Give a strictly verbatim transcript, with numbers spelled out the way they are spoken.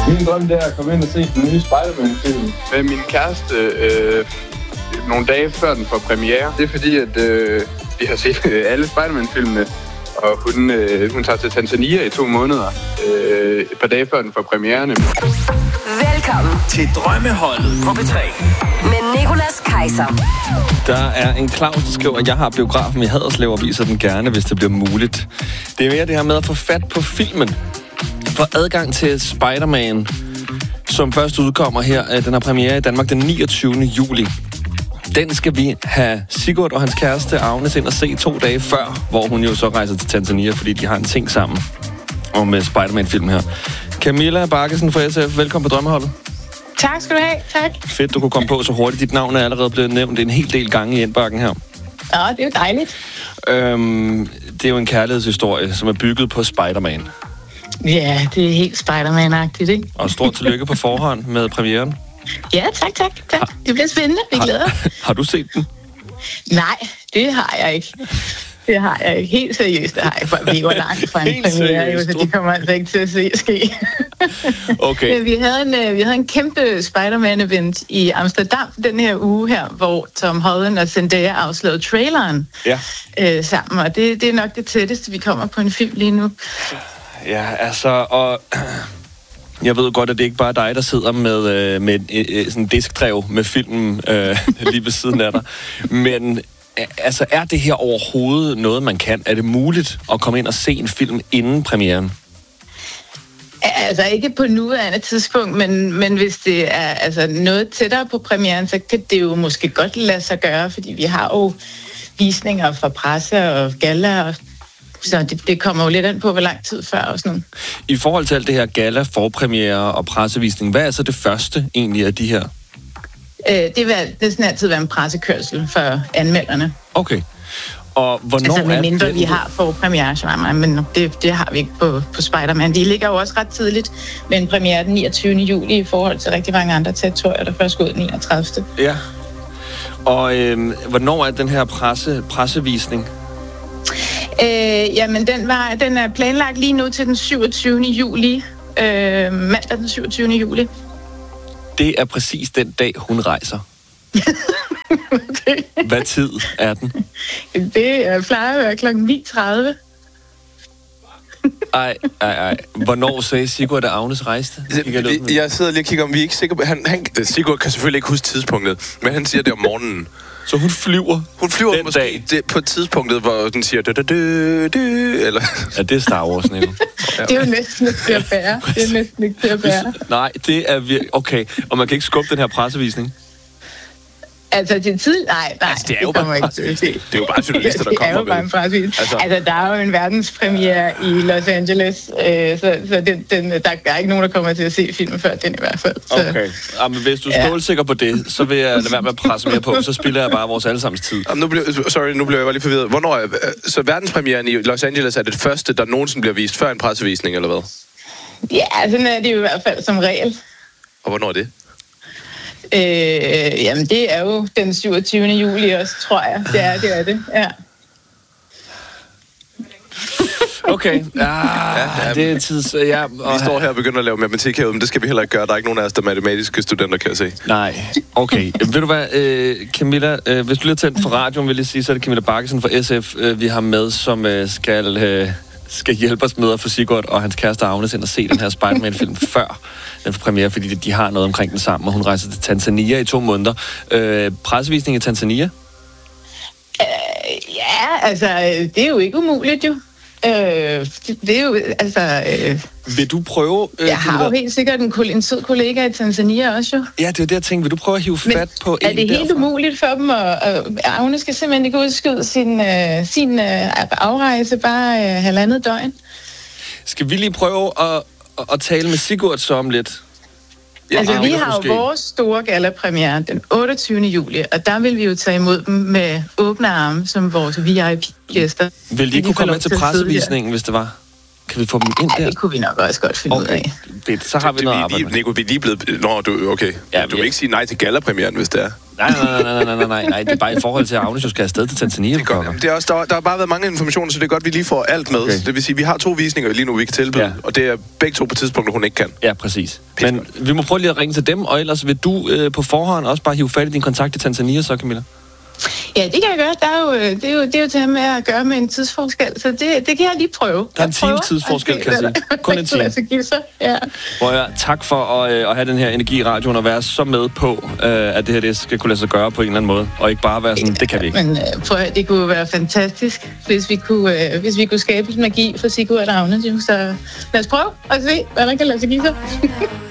Min drøm det er at komme ind og se den nye Spider-Man-film. Med min kæreste øh, nogle dage før den får premiere. Det er fordi, at øh, vi har set øh, alle Spider-Man-filmene, og hun, øh, hun tager til Tanzania i to måneder. Øh, et par dage før den får premiere. Velkommen til Drømmeholdet på P tre. Med Nicolas Kaiser. Der er en Claus, der skriver, at jeg har biografen i Haderslev og viser den gerne, hvis det bliver muligt. Det er mere det her med at få fat på filmen. For adgang til Spider-Man, som først udkommer her, den har premiere i Danmark den niogtyvende juli. Den skal vi have Sigurd og hans kæreste Agnes ind og se to dage før, hvor hun jo så rejser til Tanzania, fordi de har en ting sammen om uh, Spider-Man-filmen her. Camilla Bakkesen fra S F, velkommen på Drømmeholdet. Tak skal du have, tak. Fedt, du kunne komme på så hurtigt. Dit navn er allerede blevet nævnt en hel del gange i indbakken her. Ja, det er jo dejligt. Øhm, det er jo en kærlighedshistorie, som er bygget på Spider-Man. Ja, det er helt Spider-Man-agtigt, ikke? Og stort tillykke på forhånd med premieren. Ja, tak, tak, tak. Det bliver spændende, vi glæder. Har, har du set den? Nej, det har jeg ikke. Det har jeg ikke. Helt seriøst, det har jeg. For vi var langt fra en premiere, jo, så det kommer altså ikke til at se ske. Okay. Vi havde en, vi havde en kæmpe Spider-Man-event i Amsterdam den her uge her, hvor Tom Holland og Zendaya afslørede traileren ja. øh, sammen. Og det, det er nok det tætteste, vi kommer på en film lige nu. Ja, altså, og jeg ved godt, at det ikke bare er dig, der sidder med, øh, med øh, sådan en diskdrev med filmen øh, lige ved siden af dig. Men altså, er det her overhovedet noget, man kan? Er det muligt at komme ind og se en film inden premieren? Altså ikke på nuværende tidspunkt, men, men hvis det er altså, noget tættere på premieren, så kan det jo måske godt lade sig gøre, fordi vi har jo visninger fra presse og galla, og så det, det kommer jo lidt an på, hvor lang tid før og sådan noget. I forhold til alt det her galla, forpremiere og pressevisning, hvad er så det første egentlig af de her? Øh, det vil det sådan altid være en pressekørsel for anmelderne. Okay. Og hvornår altså, er mindre det? vi har forpremiere, men det, det har vi ikke på, på Spider-Man. De ligger jo også ret tidligt med en premiere den niogtyvende juli i forhold til rigtig mange andre territorier, der først går ud den enogtredivte Ja. Og øh, hvornår er den her presse, pressevisning? Øh, jamen, den, var, den er planlagt lige nu til den syvogtyvende juli. Øh, mandag den syvogtyvende juli. Det er præcis den dag, hun rejser. Okay. Hvad tid er den? Det plejer at være klokken ni tredive. Ej, ej, ej. Hvornår sagde Sigurd, at Agnes rejste? Jeg, jeg sidder lige og kigger, om vi er ikke sikre på... Han, han, Sigurd kan selvfølgelig ikke huske tidspunktet, men han siger det om morgenen. Så hun flyver Hun flyver den måske dag. Det, på tidspunktet, hvor den siger... Du, du, du, du, eller... Ja, det er Star Wars, Nico. Ja. Det er jo næsten ikke til at bære. Det er næsten ikke til at bære. Nej, det er virkelig... Okay, og man kan ikke skubbe den her pressevisning? Altså, det er tid... Nej, nej. Altså, det er jo bare en pressevisning. Det er jo bare journalister, der kommer med. Det er jo bare en pressevisning. Altså, altså, der er jo en verdenspremiere i Los Angeles, øh, så, så den, den, der er ikke nogen, der kommer til at se filmen før den i hvert fald. Så. Okay. Jamen, hvis du er stålsikker på det, så vil jeg lade være med at presse mere på, så spilder jeg bare vores allesammens tid. Nu bliver, sorry, nu bliver jeg bare lige forvirret. Hvornår er... Så verdenspremieren i Los Angeles er det første, der nogensinde bliver vist før en pressevisning, eller hvad? Ja, sådan er det jo i hvert fald som regel. Og hvornår er det? Øh, jamen, det er jo den syvogtyvende juli også, tror jeg. Det er det, er det, ja. Okay, ah, ja, det er tids... Ja, og vi står her og begynder at lave matematik herude, men det skal vi heller ikke gøre. Der er ikke nogen af os, der er matematiske studenter, kan jeg se. Nej, okay. Ved du hvad, øh, Camilla, øh, hvis du lige har tændt for radioen, vil jeg sige, så er det Camilla Bakkesen fra S F, øh, vi har med, som øh, skal... Øh, skal hjælpe os med at få Sigurd og hans kæreste Agnes ind og se den her Spider-Man-film før den får premiere, fordi de har noget omkring den sammen, og hun rejser til Tanzania i to måneder. Øh, pressevisning i Tanzania? Øh, ja, altså, det er jo ikke umuligt, jo. Øh, det, det er jo, altså... Øh, vil du prøve... Øh, jeg har jo helt sikkert en, en sød kollega i Tanzania også, jo. Ja, det er det, jeg tænkte. Vil du prøve at hive Men fat på er en det helt derfra? umuligt for dem, at, at Agnes skal simpelthen ikke udskyde sin, øh, sin øh, afrejse bare øh, halvandet døgn? Skal vi lige prøve at, at, at tale med Sigurd så om lidt? Ja, altså, vi har jo vores store gallapremiere den otteogtyvende juli, og der vil vi jo tage imod dem med åbne arme som vores V I P-gæster. Vil de ikke kunne komme med til pressevisningen, hvis det var? Kan vi få dem ind ja, der? det kunne vi nok også godt finde okay. ud af. Fedt, så har vi det, noget vi, arbejde. Nico, vi er lige blevet... Nå, du, okay. Ja, du vil ikke sige nej til gallapremieren, hvis det er. Nej, nej, nej, nej, nej, nej, nej. Det er bare i forhold til, at Agnes jo skal afsted til Tanzania. Det er godt. Det er også, der, der har bare været mange informationer, så det er godt, at vi lige får alt med. Okay. Det vil sige, at vi har to visninger lige nu, vi kan tilbyde, ja. Og det er begge to på tidspunkter, hun ikke kan. Ja, præcis. Pisse Men godt. Vi må prøve lige at ringe til dem, og ellers vil du øh, på forhånd også bare hive fat i din kontakt i Tanzania, så Camilla? Ja, det kan jeg gøre. Der er jo, det, er jo, det er jo til med at gøre med en tidsforskel, så det, det kan jeg lige prøve. Der er en time tidsforskel, kan jeg sige. Kun en time. Ja. Hvor jeg, tak for at, øh, at have den her energi i radioen og være så med på, øh, at det her det skal kunne lade sig gøre på en eller anden måde, og ikke bare være sådan, det kan vi ikke. Men øh, prøv at det kunne være fantastisk, hvis vi kunne, øh, hvis vi kunne skabe magi for Sigurd og Agnes, så lad os prøve og se, hvad der kan lade sig give sig.